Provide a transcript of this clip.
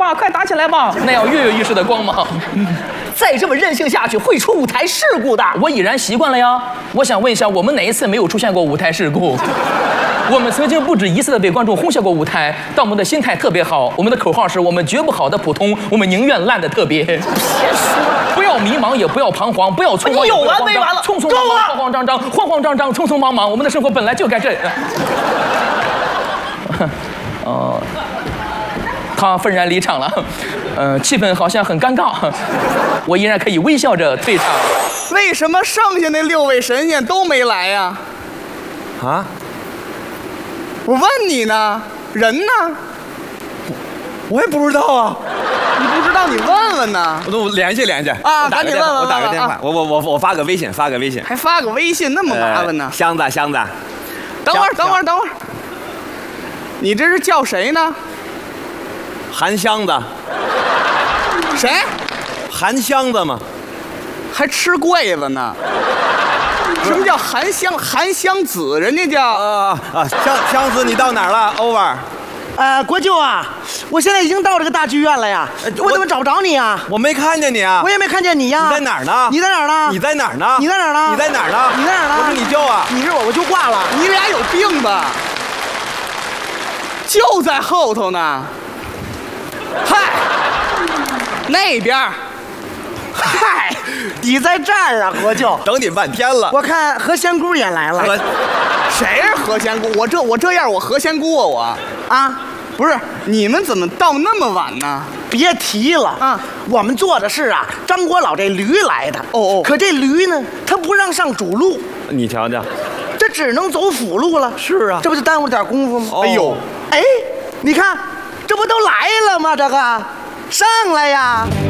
吧，快打起来吧！那样跃跃欲试的光芒。 再这么任性下去，会出舞台事故的。 我已然习惯了呀。我想问一下，我们哪一次没有出现过舞台事故？我们曾经不止一次的被观众轰下过舞台，但我们的心态特别好。我们的口号是：我们绝不好的普通，我们宁愿烂的特别。不要迷茫，也不要彷徨，不要匆忙， 有完没完了？ 匆匆忙忙，慌慌张张，慌慌张张，匆匆忙忙。我们的生活本来就该这样。他愤然离场了，气氛好像很尴尬，我依然可以微笑着退场。 为什么剩下那6位神仙都没来呀？ 啊？ 我问你呢，人呢？ 我也不知道啊。 你不知道，你问问呢。 我联系联系啊，赶紧问问。 我打个电话，我发个微信， 还发个微信，那么麻烦呢？ 箱子， 等会儿，你这是叫谁呢？ 韩箱子。 谁？ 韩箱子吗？ 还吃柜子呢？什么叫韩湘子？人家叫箱子，你到哪儿了 ？Over。 国舅啊，我现在已经到这个大剧院了呀，我怎么找不着你啊？ 我没看见你啊， 我也没看见你呀。 你在哪儿呢？ 你在哪儿呢？ 你在哪儿呢？ 你在哪儿呢？ 你在哪儿呢？ 你在哪儿呢？ 我是你舅啊。 你是我就挂了。 你俩有病吧？就在后头呢。嗨，那边。 嗨，你在这儿啊，国舅。 等你半天了。 我看何仙姑也来了。 谁是何仙姑？我这样，我何仙姑啊我？ 啊， 不是，你们怎么到那么晚呢？ 别提了啊，我们坐的是张国老这驴来的。可这驴呢，它不让上主路。 你瞧瞧， 这只能走辅路了。 是啊， 这不就耽误点功夫吗？ 哎呦， 哎，你看，这不都来了吗？这个，上来呀！